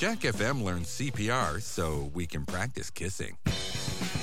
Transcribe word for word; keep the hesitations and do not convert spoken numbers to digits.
Jack F M learned C P R so we can practice kissing.